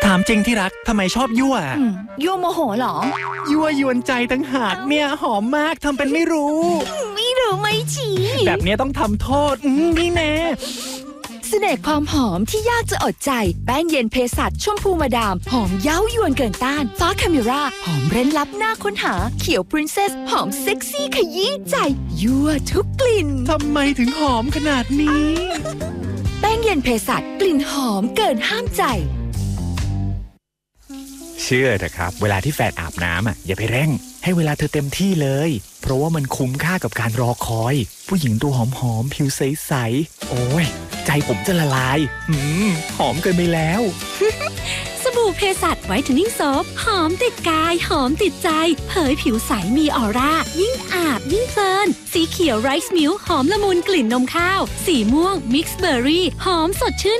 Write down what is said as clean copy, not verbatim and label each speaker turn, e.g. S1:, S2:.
S1: ามจริงที่รักทำไมชอบยั่ว
S2: ยั่วโมโหเหรอ
S1: ยั่วยวนใจตั้งหากเนี่ยหอมมากทำเป็นไม่รู้
S2: ไม่รู้ไม่ชี้
S1: แบบนี้ต้องทำโทษนี่แน่
S2: เสน่ห์ความหอมที่ยากจะอดใจแป้งเย็นเภสัชชมพูมาดามหอมเย้ายวนเกินต้านฟ้าคาเมราหอมเร้นลับน่าค้นหาเขียวพรินเซสหอมเซ็กซี่ขยี้ใจยั่วทุกกลิ่น
S1: ทำไมถึงหอมขนาดนี้
S2: แป้งเย็นเภสัชกลิ่นหอมเกินห้ามใจ
S1: เชื่อเถอะครับเวลาที่แฟนอาบน้ำอย่าไปเร่งให้เวลาเธอเต็มที่เลยเพราะว่ามันคุ้มค่ากับการรอคอยผู้หญิงตัวหอมๆผิวใสๆโอ้ยใจผมจะละลายหอมเกินไปแล้ว
S3: สบู่เภสัชไวท์เทนนิ่งโซปหอมติดกายหอมติดใจเผยผิวใสมีออร่ายิ่งอาบยิ่งเพลินสีเขียวไรซ์มิลค์หอมละมุนกลิ่นนมข้าวสีม่วงมิกซ์เบอร์รี่หอมสดชื่น